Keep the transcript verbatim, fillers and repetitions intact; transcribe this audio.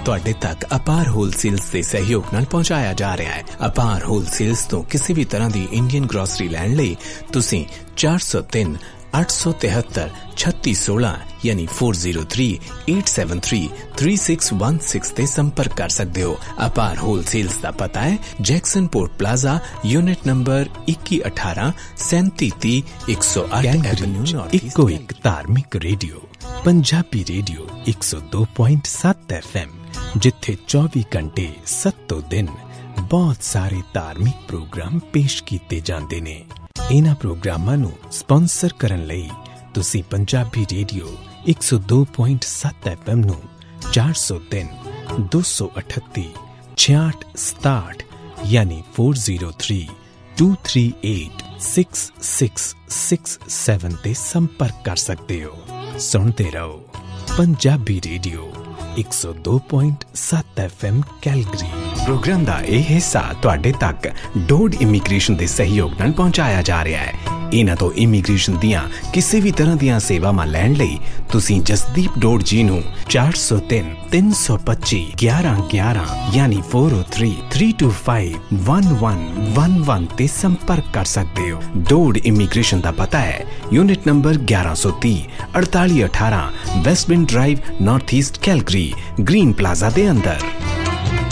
ਤੁਹਾਡੇ ਤੱਕ ਅਪਾਰ ਹੋਲਸੇਲਸ ਦੇ ਸਹਿਯੋਗ ਨਾਲ ਪਹੁੰਚਾਇਆ ਜਾ ਰਿਹਾ ਹੈ। ਅਪਾਰ ਹੋਲਸੇਲਸ ਤੋਂ ਕਿਸੇ ਵੀ ਤਰ੍ਹਾਂ ਦੀ ਇੰਡੀਅਨ ਗ੍ਰੋਸਰੀ ਲੈਣ ਲਈ ਤੁਸੀਂ ਚਾਰ ਸੌ ਤਿੰਨ ਅੱਠ ਸੌ ਤਿਹੱਤਰ ਛੱਤੀ ਸੋਲਾਂ ਯਾਨੀ ਚਾਰ ਸੌ ਤਿੰਨ ਅੱਠ ਸੌ ਸੱਤਰ ਤਿੰਨ ਛੇ ਇੱਕ ਛੇ ਤੇ ਸੰਪਰਕ ਕਰ ਸਕਦੇ ਹੋ। ਅਪਾਰ ਹੋਲਸੇਲਸ ਦਾ ਪਤਾ ਹੈ Jackson port plaza, unit number ਇੱਕੀ ਅਠਾਰਾਂ ਸੈਂਤੀ ਤੀਹ ਇੱਕ ਸੌ ਅੱਠ ਐਵਨਿਊ। ਇੱਕੋ ਇੱਕ ਧਾਰਮਿਕ ਰੇਡੀਓ ਪੰਜਾਬੀ ਰੇਡੀਓ ਇੱਕ ਸੌ ਦੋ ਪੁਆਇੰਟ ਸੱਤ ਐਫ ਐਮ, ਜਿੱਥੇ ਚੌਵੀ ਘੰਟੇ ਸੱਤੋਂ ਦਿਨ ਬਹੁਤ ਸਾਰੇ ਧਾਰਮਿਕ ਪ੍ਰੋਗਰਾਮ ਪੇਸ਼ ਕੀਤੇ ਜਾਂਦੇ ਨੇ। ਇਹਨਾਂ ਪ੍ਰੋਗਰਾਮਾਂ ਨੂੰ ਸਪਾਂਸਰ ਕਰਨ ਲਈ ਤੁਸੀਂ ਪੰਜਾਬੀ ਰੇਡੀਓ ਇੱਕ ਸੌ ਦੋ ਪੁਆਇੰਟ ਸੱਤ ਐਫ ਐਮ ਨੂੰ ਚਾਰ ਸੌ ਤਿੰਨ ਦੋ ਸੌ ਅਠੱਤੀ ਛਿਆਹਠ ਸਤਾਹਠ ਯਾਨੀ ਚਾਰ ਸੌ ਤਿੰਨ ਦੋ ਤਿੰਨ ਅੱਠ ਛੇ ਛੇ ਛੇ ਸੱਤ ਤੇ ਸੰਪਰਕ ਕਰ ਸਕਦੇ ਹੋ। ਸੁਣਦੇ ਰਹੋ ਪੰਜਾਬੀ ਰੇਡੀਓ ਇੱਕ ਸੌ ਦੋ ਪੁਆਇੰਟ ਸੱਤ ਐਫ ਐਮ ਕੈਲਗਰੀ। ਪ੍ਰੋਗਰਾਮ ਦਾ ਇਹ ਹਿੱਸਾ ਤੁਹਾਡੇ ਤੱਕ ਡੋਡ ਇਮੀਗ੍ਰੇਸ਼ਨ ਦੇ ਸਹਿਯੋਗ ਨਾਲ ਪਹੁੰਚਾਇਆ ਜਾ ਰਿਹਾ ਹੈ। ਇਹਨਾਂ ਤੋਂ ਇਮੀਗ੍ਰੇਸ਼ਨ ਦੀਆਂ ਕਿਸੇ ਵੀ ਤਰ੍ਹਾਂ ਦੀਆਂ ਸੇਵਾਵਾਂ ਲੈਣ ਲਈ ਤੁਸੀਂ ਜਸਦੀਪ ਡੋਡ ਜੀ ਨੂੰ ਚਾਰ ਸੌ ਤਿੰਨ ਤਿੰਨ ਸੌ ਪੱਚੀ ਗਿਆਰਾਂ ਗਿਆਰਾਂ ਯਾਨੀ ਚਾਰ ਸੌ ਤਿੰਨ ਤਿੰਨ ਦੋ ਪੰਜ ਇੱਕ ਇੱਕ ਇੱਕ ਇੱਕ ਤੇ ਸੰਪਰਕ ਕਰ ਸਕਦੇ ਹੋ। ਡੋਡ ਇਮੀਗ੍ਰੇਸ਼ਨ ਦਾ ਪਤਾ ਹੈ ਯੂਨਿਟ ਨੰਬਰ ਗਿਆਰਾਂ ਸੌ ਤੀਹ ਅੜਤਾਲੀ ਅਠਾਰਾਂ ਵੈਸਟਵਿੰਡ drive, north East Calgary, green plaza ਦੇ ਅੰਦਰ।